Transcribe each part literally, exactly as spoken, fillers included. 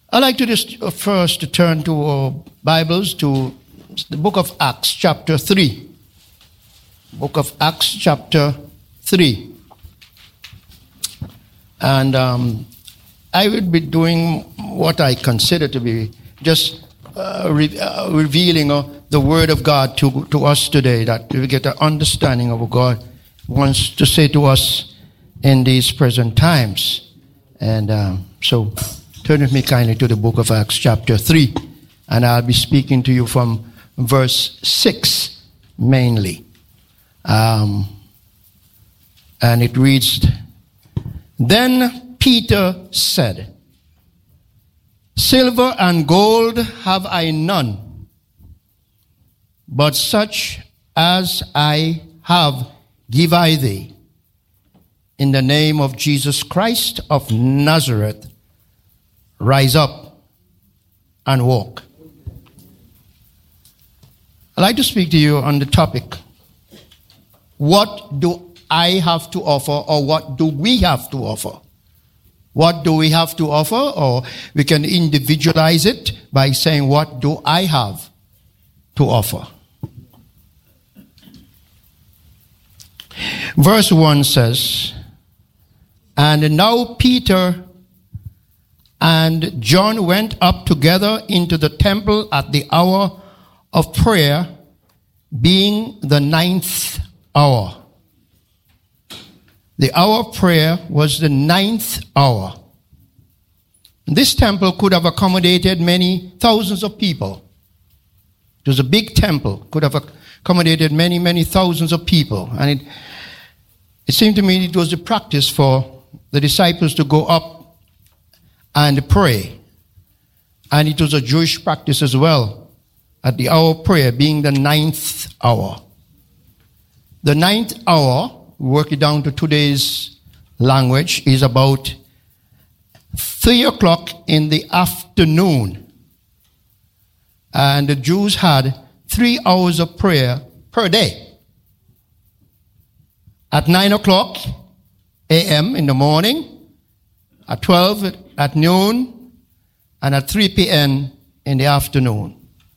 I'd like to just first to turn to our Bibles to the book of Acts, chapter three. Book of Acts, chapter three. And um, I will be doing what I consider to be just uh, re- uh, revealing uh, the Word of God to, to us today, that we get an understanding of what God wants to say to us in these present times. And um, so turn with me kindly to the book of Acts, chapter three. And I'll be speaking to you from verse six mainly. Um, and it reads, Then Peter said, Silver and gold have I none, but such as I have give I thee. In the name of Jesus Christ of Nazareth, rise up and walk. I'd like to speak to you on the topic, what do I have to offer, or what do we have to offer? What do we have to offer? Or we can individualize it by saying, what do I have to offer? Verse one says, And now Peter and John went up together into the temple at the hour of prayer, being the ninth hour. The hour of prayer was the ninth hour. This temple could have accommodated many thousands of people. It was a big temple, could have accommodated many, many thousands of people. And it, it seemed to me it was the practice for the disciples to go up and pray. And it was a Jewish practice as well, at the hour of prayer being the ninth hour. The ninth hour, work it down to today's language, is about three o'clock in the afternoon. And the Jews had three hours of prayer per day. At nine o'clock a.m. in the morning, at twelve at noon, and at three p.m. in the afternoon.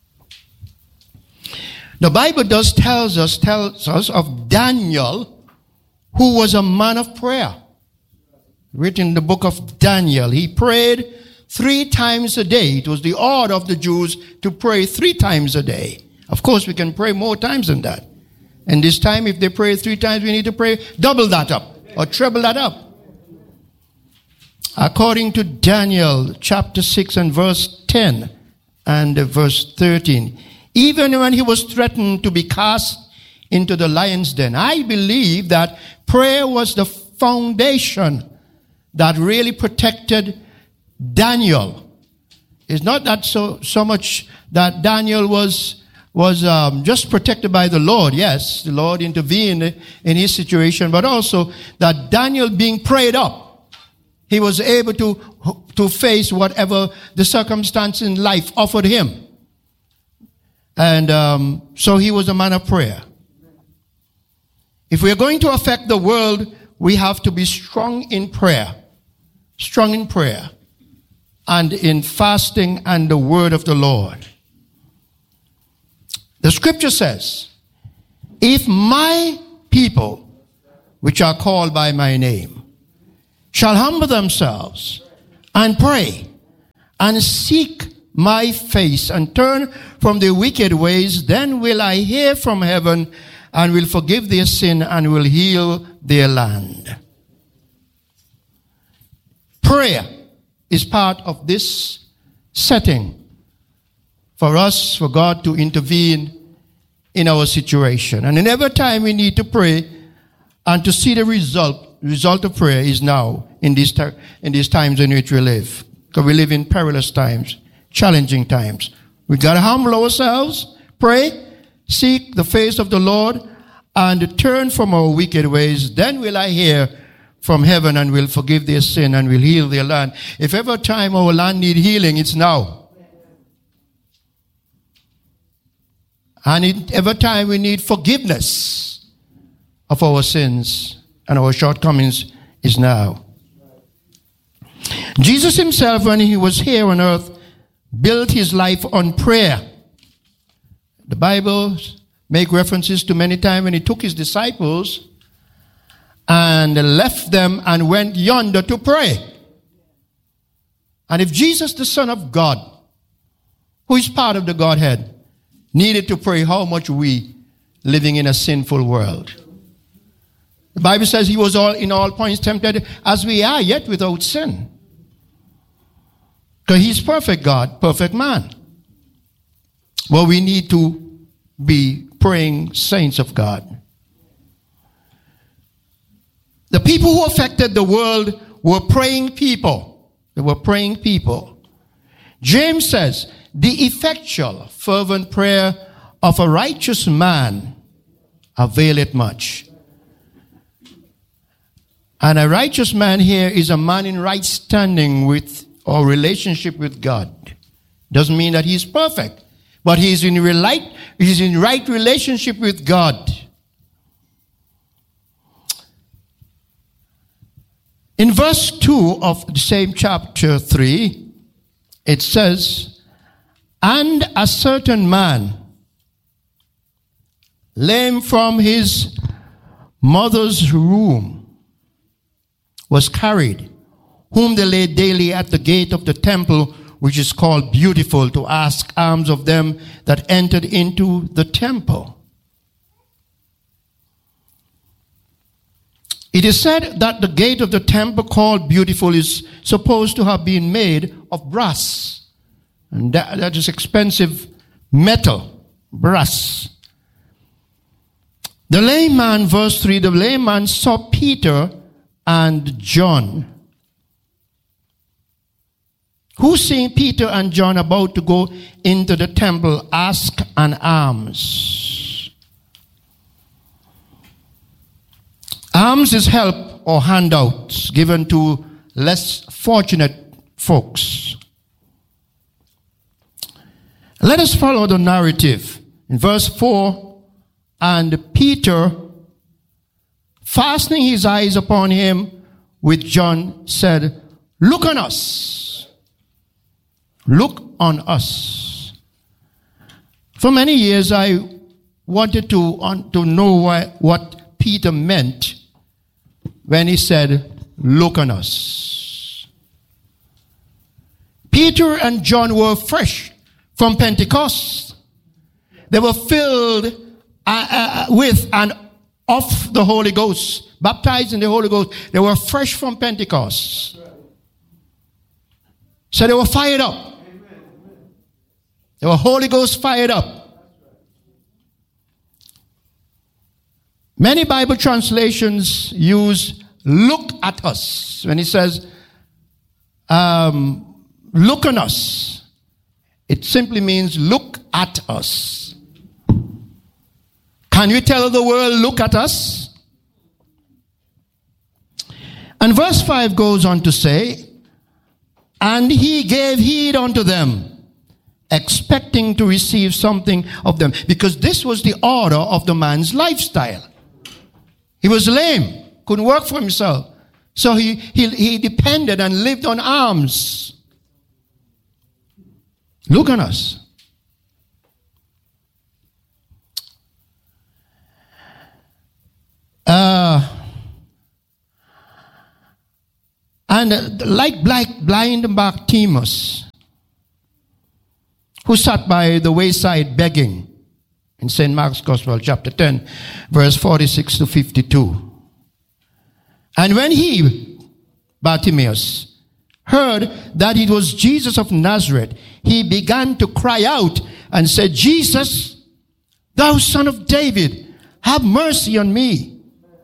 The Bible does tells us, tells us of Daniel, who was a man of prayer. Written in the book of Daniel. He prayed three times a day. It was the order of the Jews to pray three times a day. Of course, we can pray more times than that. And this time, if they pray three times, we need to pray double that up or treble that up. According to Daniel chapter six and verse ten and verse thirteen, even when he was threatened to be cast into the lion's den, I believe that prayer was the foundation that really protected Daniel. It's not that so so much that Daniel was was um, just protected by the Lord. Yes, the Lord intervened in his situation, but also that Daniel being prayed up, he was able to to face whatever the circumstance in life offered him. And um, so he was a man of prayer. If we are going to affect the world, we have to be strong in prayer. Strong in prayer. And in fasting and the word of the Lord. The scripture says, if my people, which are called by my name, shall humble themselves and pray and seek my face and turn from their wicked ways, then will I hear from heaven and will forgive their sin and will heal their land. Prayer is part of this setting for us, for God to intervene in our situation. And in every time we need to pray and to see the result, result of prayer is now in these, in these times in which we live. Because we live in perilous times, challenging times. We got to humble ourselves, pray, seek the face of the Lord, and turn from our wicked ways. Then will I hear from heaven and will forgive their sin and will heal their land. If ever time our land need healing, it's now. And if ever time we need forgiveness of our sins and our shortcomings, is now. Jesus himself, when he was here on earth, built his life on prayer. The Bible makes references to many times when he took his disciples and left them and went yonder to pray. And if Jesus, the Son of God, who is part of the Godhead, needed to pray, how much we living in a sinful world? The Bible says he was all in all points tempted as we are, yet without sin. Because he's perfect God, perfect man. Well, we need to be praying saints of God. The people who affected the world were praying people. They were praying people. James says, the effectual, fervent prayer of a righteous man availeth much. And a righteous man here is a man in right standing with or relationship with God. Doesn't mean that he's perfect, but he's in right, he's in right relationship with God. In verse two of the same chapter three, it says, and a certain man, lame from his mother's womb, was carried, whom they laid daily at the gate of the temple, which is called Beautiful, to ask alms of them that entered into the temple. It is said that the gate of the temple called Beautiful is supposed to have been made of brass. And that, that is expensive metal, brass. The lame man, verse three, the lame man saw Peter and John, who, seeing Peter and John about to go into the temple, asked an alms. Alms is help or handouts given to less fortunate folks. Let us follow the narrative. In verse four, and Peter, fastening his eyes upon him with John, said, look on us. Look on us. For many years I wanted to, on, to know what, what Peter meant when he said, look on us. Peter and John were fresh from Pentecost. They were filled uh, uh, with and of the Holy Ghost, baptized in the Holy Ghost. They were fresh from Pentecost. So they were fired up. They were Holy Ghost fired up. Many Bible translations use look at us. When it says, um, look on us, it simply means look at us. Can you tell the world, look at us? And verse five goes on to say, and he gave heed unto them, expecting to receive something of them. Because this was the order of the man's lifestyle. He was lame, couldn't work for himself. So he, he, he depended and lived on alms. Look on us. Uh, and uh, like blind, blind Bartimaeus, who sat by the wayside begging, in Saint Mark's Gospel, chapter ten, verse forty-six to fifty-two. And when he, Bartimaeus, heard that it was Jesus of Nazareth, he began to cry out and said, Jesus, thou son of David, have mercy on me.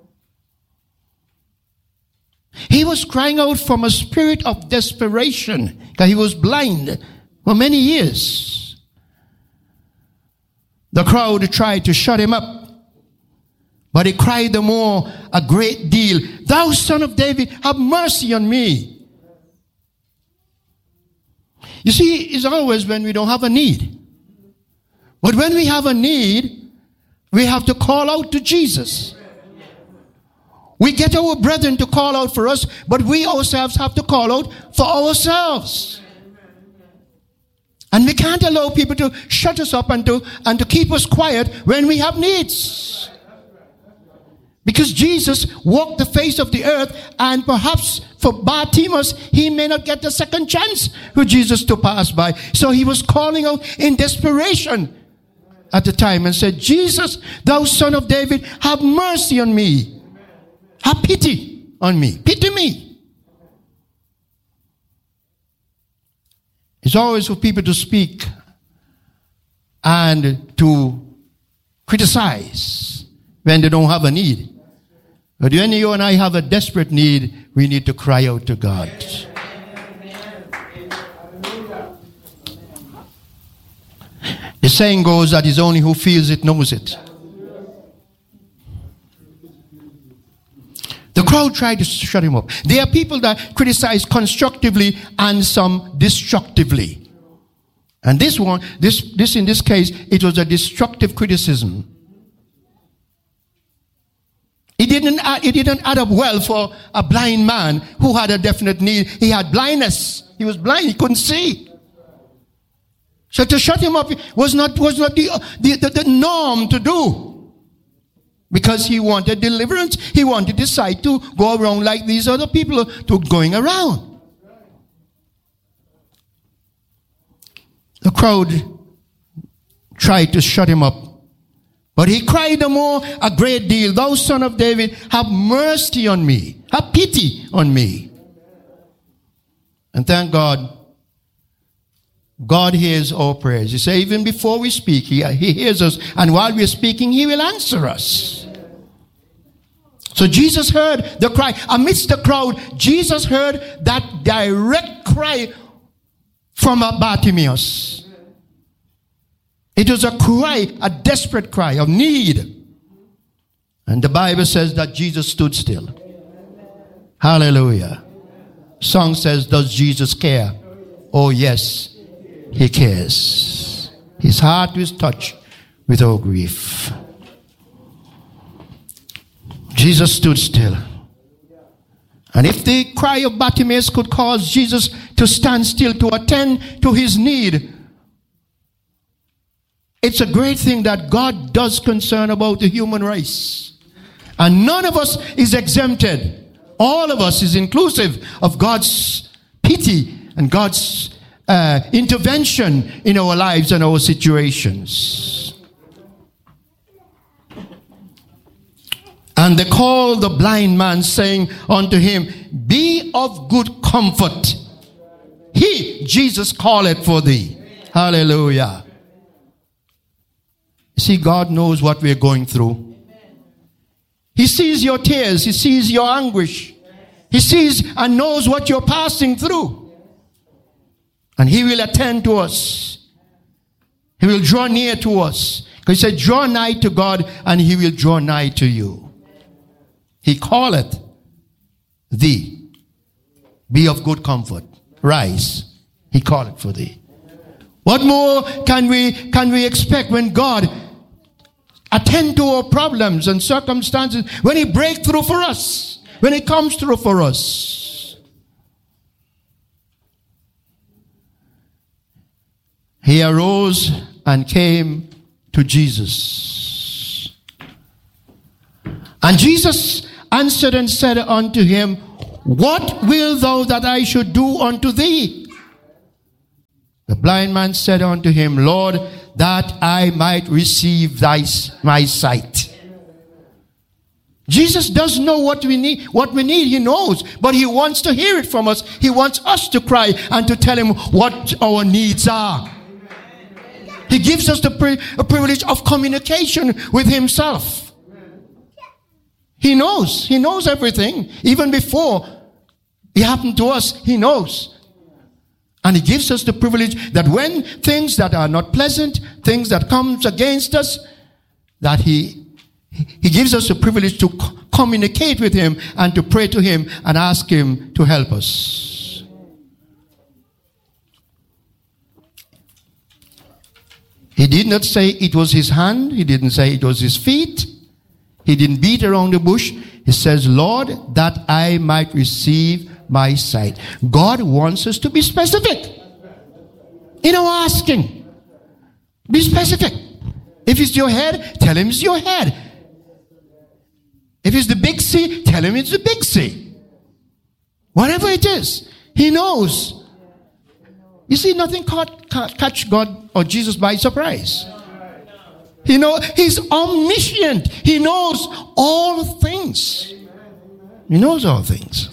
He was crying out from a spirit of desperation, because he was blind for many years. The crowd tried to shut him up, but he cried the more a great deal, thou son of David, have mercy on me. You see, it's always when we don't have a need. But when we have a need, we have to call out to Jesus. We get our brethren to call out for us, but we ourselves have to call out for ourselves. And we can't allow people to shut us up and to, and to keep us quiet when we have needs. Because Jesus walked the face of the earth, and perhaps for Bartimaeus, he may not get the second chance for Jesus to pass by. So he was calling out in desperation at the time and said, Jesus, thou son of David, have mercy on me. Have pity on me. Pity me. It's always for people to speak and to criticize when they don't have a need. But when you and I have a desperate need, we need to cry out to God. The saying goes that it's only who feels it knows it. The crowd tried to shut him up. There are people that criticize constructively and some destructively. And this one, this, this in this case, it was a destructive criticism. It didn't, add, it didn't add up well for a blind man who had a definite need. He had blindness. He was blind. He couldn't see. So to shut him up was not, was not the, the, the, the norm to do. Because he wanted deliverance. He wanted the sight to go around like these other people to going around. The crowd tried to shut him up. But he cried the more a great deal, thou son of David, have mercy on me. Have pity on me. And thank God, God hears our prayers. He said, even before we speak, he, he hears us. And while we're speaking, he will answer us. So Jesus heard the cry. Amidst the crowd, Jesus heard that direct cry from Bartimaeus. It was a cry, a desperate cry of need. And the Bible says that Jesus stood still. Hallelujah. Song says, does Jesus care? Oh yes, he cares. His heart is touched with our grief. Jesus stood still. And if the cry of Bartimaeus could cause Jesus to stand still, to attend to his need, it's a great thing that God does concern about the human race. And none of us is exempted. All of us is inclusive of God's pity and God's uh, intervention in our lives and our situations. And they called the blind man, saying unto him, be of good comfort. He, Jesus, calleth for thee. Hallelujah. See, God knows what we're going through. He sees your tears. He sees your anguish. He sees and knows what you're passing through. And he will attend to us. He will draw near to us. Because he said, draw nigh to God and he will draw nigh to you. He calleth thee. Be of good comfort. Rise. He calleth for thee. What more can we, can we expect when God attend to our problems and circumstances, when he breaks through for us, when he comes through for us? He arose and came to Jesus. And Jesus answered and said unto him, what will thou that I should do unto thee? The blind man said unto him, Lord, that I might receive thy, my sight. Jesus does know what we need. What we need, he knows. But he wants to hear it from us. He wants us to cry and to tell him what our needs are. He gives us the pri- a privilege of communication with himself. He knows. He knows everything. Even before it happened to us, he knows. And he gives us the privilege that when things that are not pleasant, things that comes against us, that he, he gives us the privilege to co- communicate with him and to pray to him and ask him to help us. He did not say it was his hand. He didn't say it was his feet. He didn't beat around the bush. He says, Lord, that I might receive my sight. God wants us to be specific in our asking. Be specific. If it's your head, tell him it's your head. If it's the big C, tell him it's the big C. Whatever it is, he knows. You see, nothing caught, catch God or Jesus by surprise. He know he's omniscient. He knows all things. He knows all things.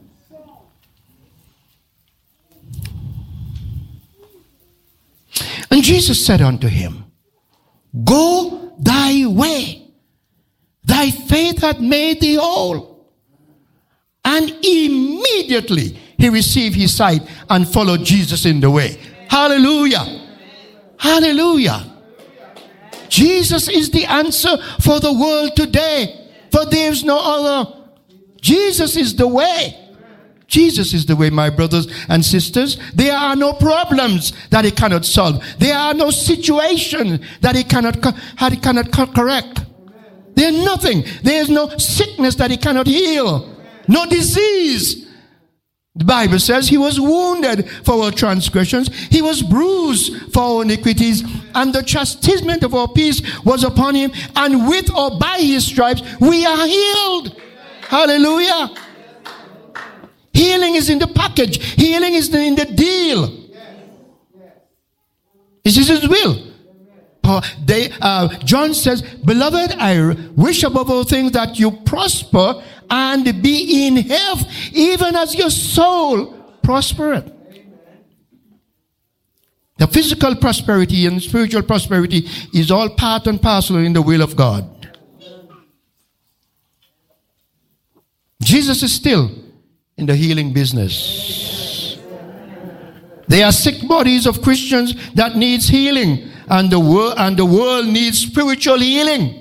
And Jesus said unto him, go thy way. Thy faith hath made thee whole. And immediately he received his sight and followed Jesus in the way. Hallelujah. Hallelujah. Jesus is the answer for the world today. For there is no other. Jesus is the way. Jesus is the way, my brothers and sisters. There are no problems that he cannot solve. There are no situations that he cannot, that he cannot correct. There's nothing. There's no sickness that he cannot heal. No disease. The Bible says he was wounded for our transgressions. He was bruised for our iniquities. And the chastisement of our peace was upon him. And with or by his stripes we are healed. Hallelujah. Healing is in the package. Healing is in the deal. This is his will. They, uh, John says, beloved, I wish above all things that you prosper and be in health, even as your soul prospereth. The physical prosperity and spiritual prosperity is all part and parcel in the will of God. Jesus is still in the healing business. There are sick bodies of Christians that needs healing, and the world and the world needs spiritual healing.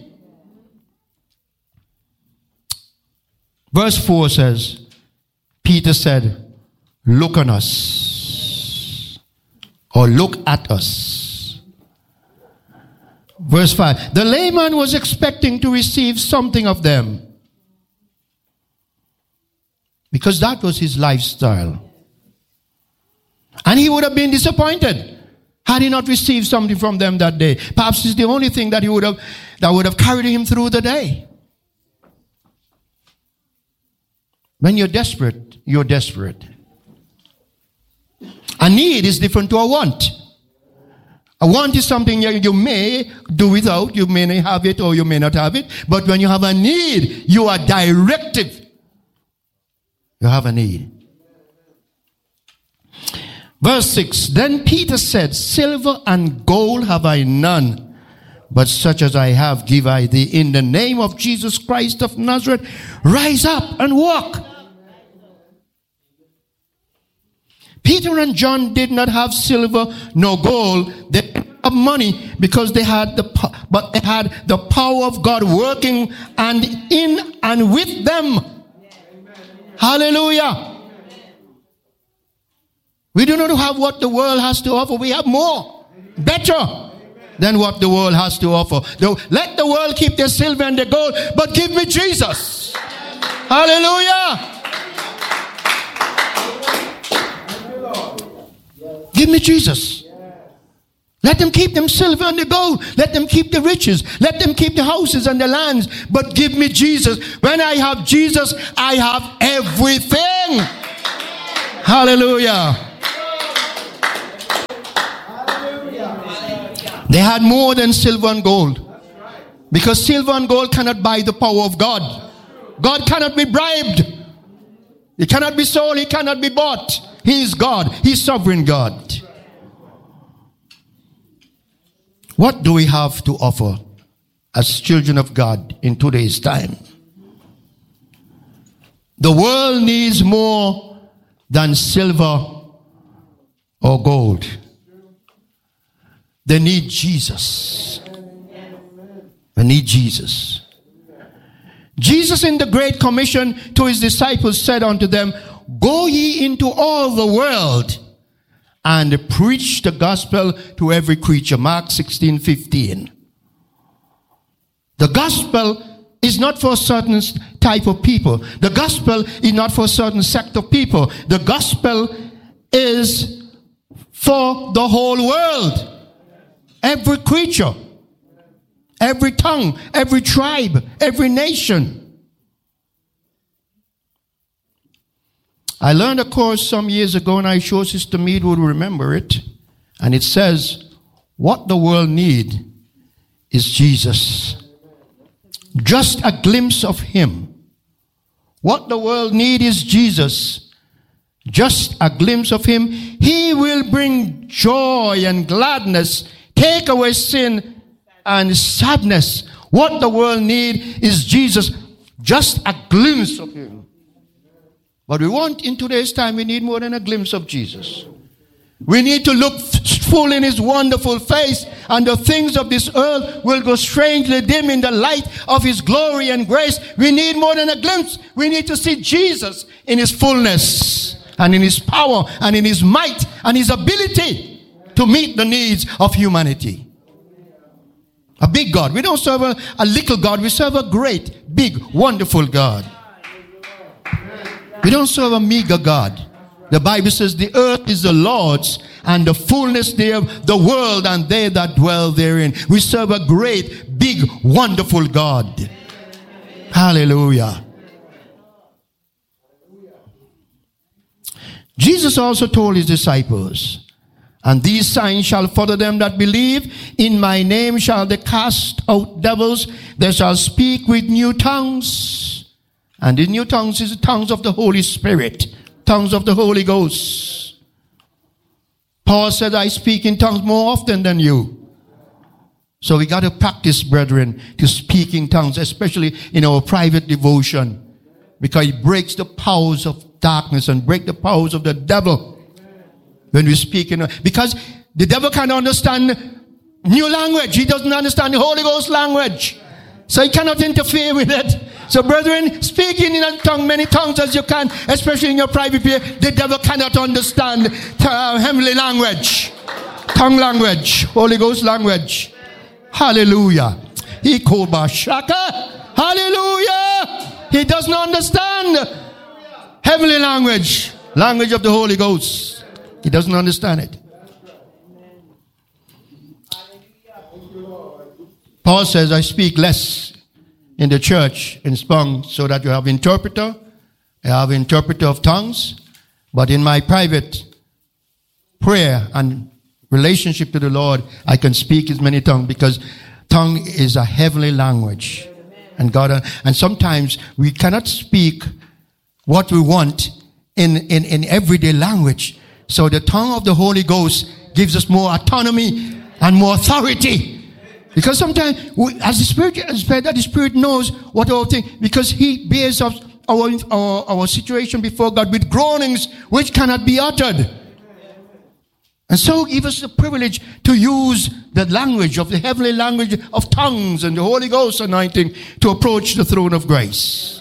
Verse four says, Peter said, look on us, or look at us. Verse five, the layman was expecting to receive something of them, because that was his lifestyle. And he would have been disappointed had he not received something from them that day. Perhaps it's the only thing that he would have that would have carried him through the day. When you're desperate, you're desperate. A need is different to a want. A want is something you, you may do without, you may not have it or you may not have it. But when you have a need, you are directive. You have a need. Verse six, then Peter said, silver and gold have I none, but such as I have give I thee. In the name of Jesus Christ of Nazareth, rise up and walk. Peter and John did not have silver nor gold. They didn't have money because they had the, but they had the power of God working and in and with them. Hallelujah. We do not have what the world has to offer. We have more, better than what the world has to offer. Let the world keep their silver and their gold, but give me Jesus. Hallelujah. Give me Jesus. Let them keep them silver and the gold. Let them keep the riches. Let them keep the houses and the lands. But give me Jesus. When I have Jesus, I have everything. Hallelujah. They had more than silver and gold. Because silver and gold cannot buy the power of God. God cannot be bribed. He cannot be sold. He cannot be bought. He is God. He is sovereign God. What do we have to offer as children of God in today's time? The world needs more than silver or gold. They need Jesus. They need Jesus. Jesus in the Great Commission to his disciples said unto them, go ye into all the world and preach the gospel to every creature. Mark sixteen fifteen. The gospel is not for a certain type of people. The gospel is not for a certain sect of people. The gospel is for the whole world. Every creature, every tongue, every tribe, every nation. I learned a course some years ago, and I sure Sister Mead would remember it. And it says, what the world needs is Jesus. Just a glimpse of him. What the world needs is Jesus. Just a glimpse of him. He will bring joy and gladness, take away sin and sadness. What the world needs is Jesus. Just a glimpse of him. But we want, in today's time, we need more than a glimpse of Jesus. We need to look full in his wonderful face, and the things of this earth will go strangely dim in the light of his glory and grace. We need more than a glimpse. We need to see Jesus in his fullness and in his power and in his might and his ability to meet the needs of humanity. A big God. We don't serve a, a little God. We serve a great, big, wonderful God. We don't serve a meager God. The Bible says the earth is the Lord's and the fullness thereof, the world and they that dwell therein. We serve a great, big, wonderful God. Hallelujah. Jesus also told his disciples, and these signs shall follow them that believe. In my name shall they cast out devils. They shall speak with new tongues. And the new tongues is the tongues of the Holy Spirit. Tongues of the Holy Ghost. Paul said, I speak in tongues more often than you. So we got to practice, brethren, to speak in tongues, especially in our private devotion, because it breaks the powers of darkness and break the powers of the devil when we speak in. Because the devil can't understand new language. He doesn't understand the Holy Ghost language. So he cannot interfere with it. So brethren, speaking in a tongue, many tongues as you can, especially in your private prayer, the devil cannot understand uh, heavenly language, tongue language, Holy Ghost language. Hallelujah. He called Bashaka. Hallelujah. He does not understand heavenly language, language of the Holy Ghost. He doesn't understand it. Paul says, I speak less in the church in tongues, so that you have interpreter. I have interpreter of tongues. But in my private prayer and relationship to the Lord, I can speak as many tongues, because tongue is a heavenly language. And God, and sometimes we cannot speak what we want in, in, in everyday language. So the tongue of the Holy Ghost gives us more autonomy and more authority. Because sometimes, we, as the Spirit, as the Spirit knows what our thing, because He bears up our, our, our situation before God with groanings which cannot be uttered. And so give us the privilege to use the language of the heavenly language of tongues and the Holy Ghost anointing to approach the throne of grace.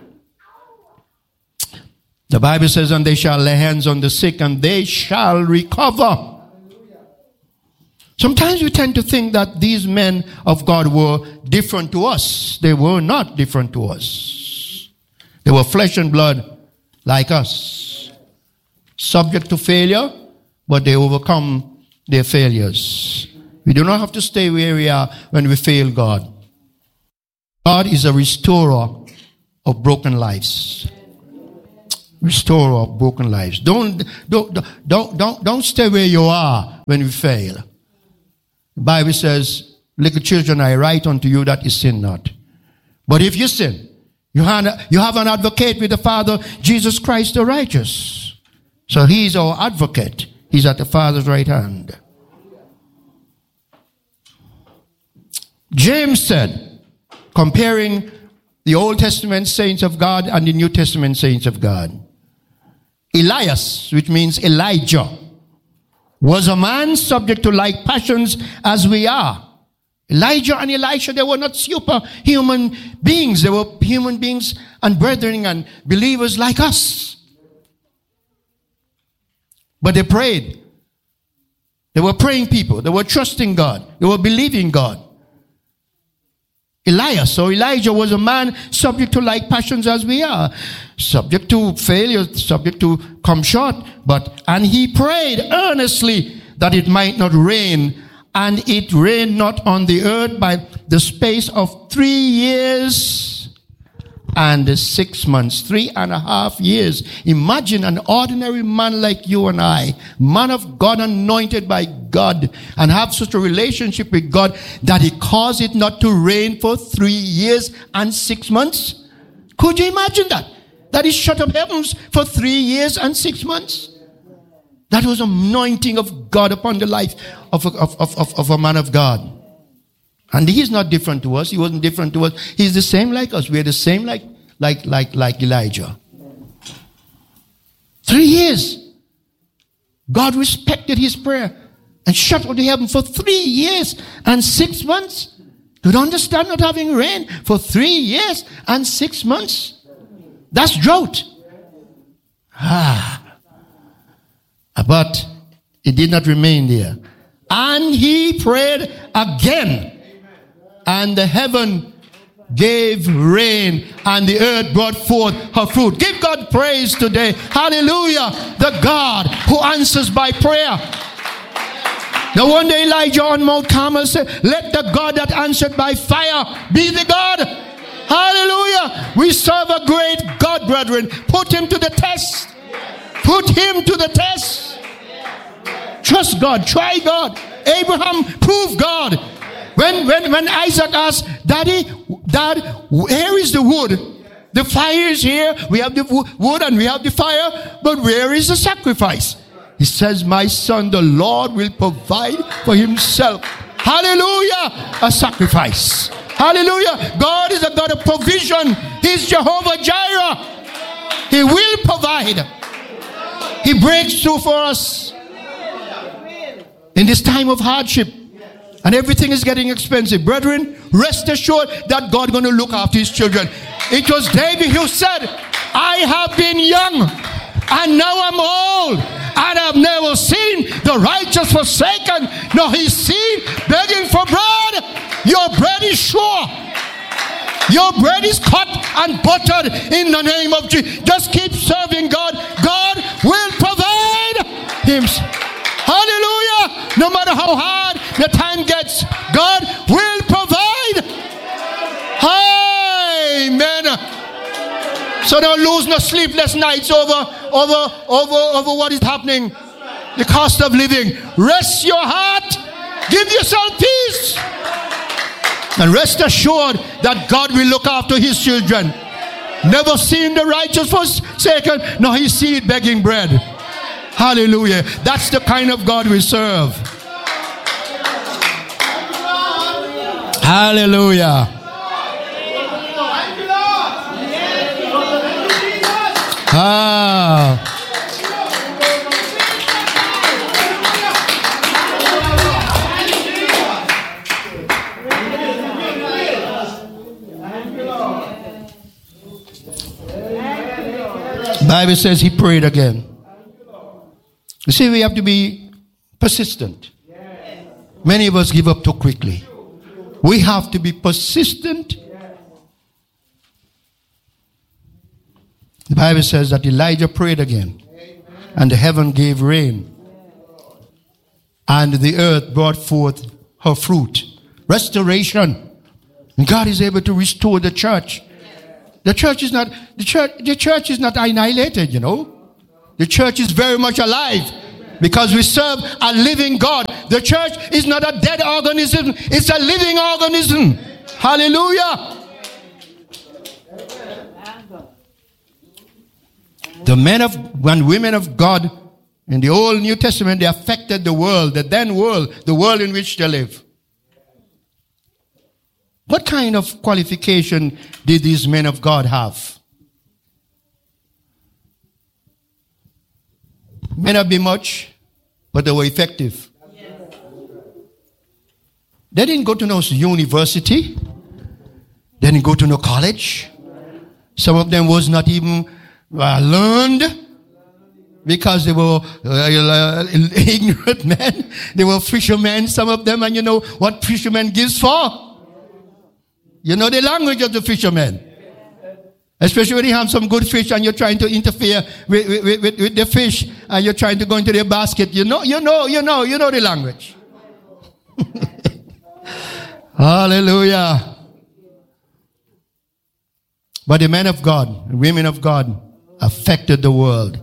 The Bible says, and they shall lay hands on the sick and they shall recover. Sometimes we tend to think that these men of God were different to us. They were not different to us. They were flesh and blood like us. Subject to failure, but they overcome their failures. We do not have to stay where we are when we fail God. God is a restorer of broken lives. Restorer of broken lives. Don't, don't, don't, don't, don't stay where you are when we fail. The Bible says, little children, I write unto you that you sin not. But if you sin, you have, you have an advocate with the Father, Jesus Christ the righteous. So He is our advocate. He's at the Father's right hand. James said, comparing the Old Testament saints of God and the New Testament saints of God, Elias, which means Elijah, was a man subject to like passions as we are. Elijah and Elisha, they were not superhuman beings. They were human beings and brethren and believers like us. But they prayed. They were praying people. They were trusting God. They were believing God. Elias. So Elijah was a man subject to like passions as we are, subject to failure, subject to come short. But, and he prayed earnestly that it might not rain, and it rained not on the earth by the space of three years and six months, three and a half years. Imagine an ordinary man like you and I, man of God, anointed by God, and have such a relationship with God that he caused it not to rain for three years and six months. Could you imagine that? That he shut up heavens for three years and six months. That was anointing of God upon the life of a, of, of, of, of a man of God. And he's not different to us. He wasn't different to us. He's the same like us. We're the same like, like, like, like Elijah. Three years. God respected his prayer and shut out the heaven for three years and six months. Do you understand not having rain for three years and six months? That's drought. Ah. But it did not remain there. And he prayed again. And the heaven gave rain, and the earth brought forth her fruit. Give God praise today. Hallelujah. The God who answers by prayer. No wonder Elijah on Mount Carmel said, let the God that answered by fire be the God. Hallelujah. We serve a great God, brethren. Put him to the test. Put him to the test. Trust God. Try God. Abraham proved God. When, when, when Isaac asked, Daddy, Dad, where is the wood? The fire is here. We have the wood and we have the fire. But where is the sacrifice? He says, my son, the Lord will provide for himself. Hallelujah. A sacrifice. Hallelujah. God is a God of provision. He's Jehovah Jireh. He will provide. He breaks through for us in this time of hardship. And everything is getting expensive. Brethren, rest assured that God is going to look after his children. It was David who said, I have been young and now I'm old, and I've never seen the righteous forsaken, nor his seed begging for bread. Your bread is sure. Your bread is cut and buttered in the name of Jesus. Just keep serving God. God will provide himself. Hallelujah. No matter how hard the time gets, God will provide. Amen. So don't lose no sleepless nights over, over, over, over what is happening. The cost of living. Rest your heart. Give yourself peace. And rest assured that God will look after his children. Never seen the righteous forsaken, nor his seed begging bread. Hallelujah. That's the kind of God we serve. Hallelujah. Ah. The Bible says he prayed again. You see, we have to be persistent. Many of us give up too quickly. We have to be persistent. The Bible says that Elijah prayed again, and the heaven gave rain, and the earth brought forth her fruit. Restoration. And God is able to restore the church. The church is not the church. The church is not annihilated. You know, the church is very much alive because we serve a living God. The church is not a dead organism; it's a living organism. Hallelujah. The men of and women of God in the Old New Testament, they affected the world, the then world, the world in which they live. What kind of qualification did these men of God have? May not be much, but they were effective. They didn't go to no university. They didn't go to no college. Some of them was not even uh, learned because they were uh, ignorant men. They were fishermen, some of them, and you know what fishermen gives for? You know the language of the fishermen. Especially when you have some good fish and you're trying to interfere with, with, with, with the fish and you're trying to go into their basket. You know, you know, you know, you know the language. Hallelujah. But the men of God, the women of God affected the world.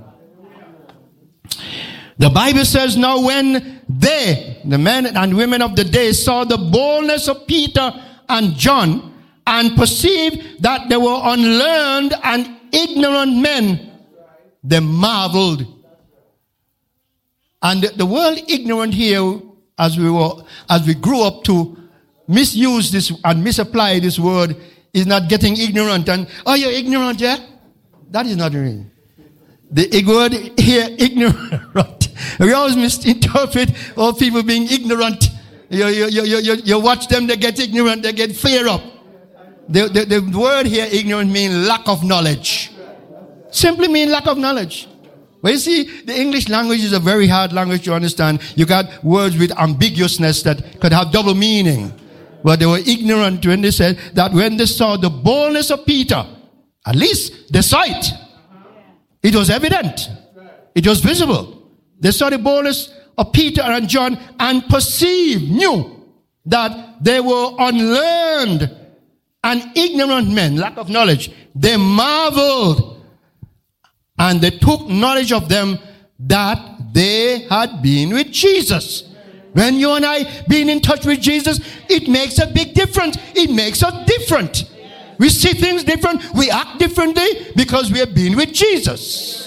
The Bible says, now when they, the men and women of the day, saw the boldness of Peter and John, and perceived that they were unlearned and ignorant men, they marveled. And the, the word ignorant here, as we were, as we grew up to misuse this and misapply this word, is not getting ignorant and, oh, you're ignorant, yeah? That is not real. The word here, ignorant. We always misinterpret all people being ignorant. You, you, you, you, you watch them, they get ignorant, they get flare up. The, the, the word here, ignorant, means lack of knowledge. Simply means lack of knowledge. Well, you see, the English language is a very hard language to understand. You got words with ambiguousness that could have double meaning. But they were ignorant when they said that when they saw the boldness of Peter, at least they saw it. It was evident. It was visible. They saw the boldness of Peter and John and perceived, knew that they were unlearned and ignorant men, lack of knowledge. They marveled and they took knowledge of them that they had been with Jesus. When you and I been in touch with Jesus, it makes a big difference. It makes us different. We see things different. We act differently because we have been with Jesus.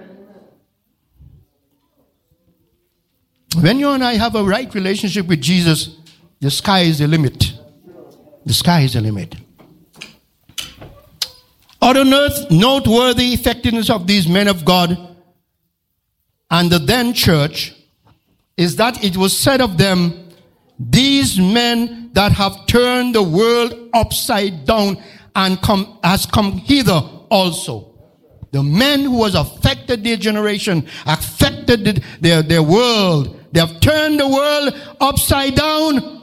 When you and I have a right relationship with Jesus, the sky is the limit. The sky is the limit. Other noteworthy effectiveness of these men of God and the then church is that it was said of them, these men that have turned the world upside down and come has come hither also. The men who has affected their generation, affected the, their, their world, they have turned the world upside down.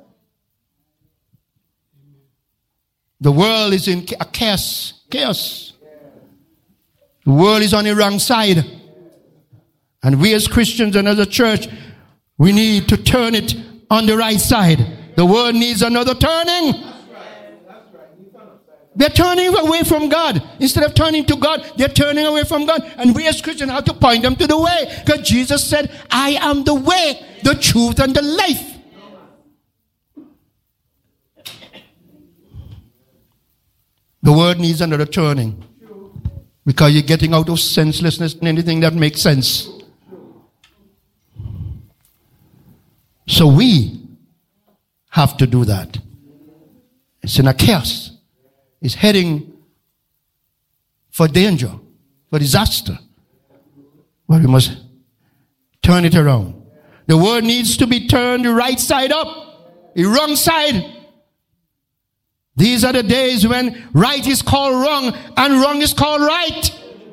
The world is in a chaos. Chaos. The world is on the wrong side. And we as Christians and as a church, we need to turn it on the right side. The world needs another turning. They're turning away from God. Instead of turning to God, they're turning away from God. And we as Christians have to point them to the way. Because Jesus said, I am the way, the truth, and the life. The word needs another turning. Because you're getting out of senselessness and anything that makes sense. So we have to do that. It's in a chaos. It's heading for danger, for disaster. But we must turn it around. The word needs to be turned the right side up, the wrong side. These are the days when right is called wrong and wrong is called right.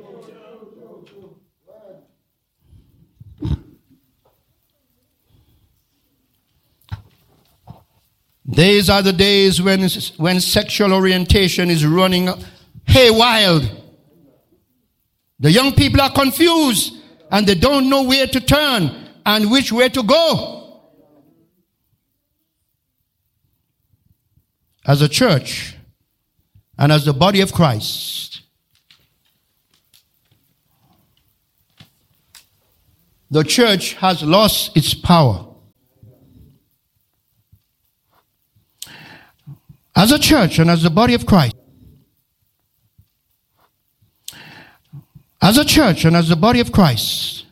These are the days when, when sexual orientation is running haywire. The young people are confused and they don't know where to turn and which way to go. As a church and as the body of Christ, the church has lost its power. As a church and as the body of Christ, as a church and as the body of Christ,